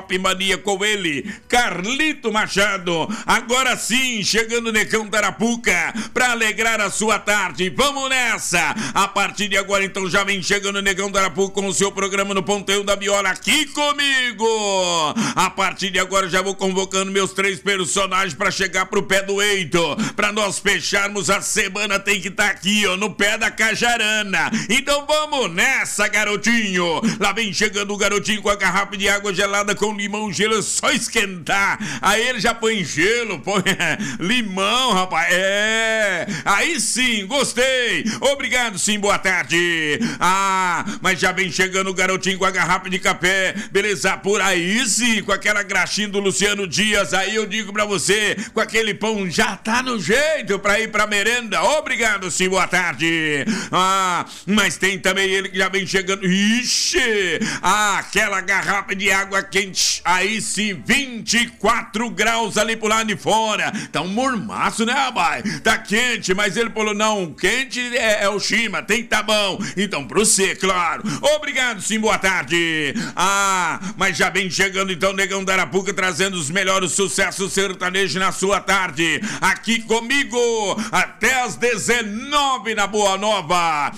Top Mania com ele, Carlito Machado. Agora sim, chegando o Negão da Arapuca pra alegrar a sua tarde. Vamos nessa! A partir de agora, então, já vem chegando o Negão da Arapuca com o seu programa no Ponteio da Viola aqui comigo. A partir de agora, já vou convocando meus 3 personagens pra chegar pro pé do eito. Pra nós fecharmos a semana, tem que estar aqui, ó, no pé da Cajarana. Então vamos nessa, garotinho. Lá vem chegando o garotinho com a garrafa de água gelada com limão, gelo, é só esquentar. Aí ele já põe gelo, põe limão, rapaz. Aí sim, gostei. Obrigado, sim, boa tarde. Mas já vem chegando o garotinho com a garrafa de café. Beleza, por aí sim, com aquela graxinha do Luciano Dias. Aí eu digo pra você, com aquele pão já tá no jeito pra ir pra merenda. Obrigado, sim, boa tarde. Mas tem também ele que já vem chegando. Ixi, aquela garrafa de água quente. Aí sim, 24 graus ali pro lado de fora. Tá um mormaço, né, rapaz? Tá quente, mas ele falou, não, quente é o Shima, tem que tá bom. Então, pro você, claro. Obrigado, sim, boa tarde. Mas já vem chegando, então, Negão da Arapuca, trazendo os melhores sucessos sertanejos na sua tarde. Aqui comigo, até às 19 na Boa Nova.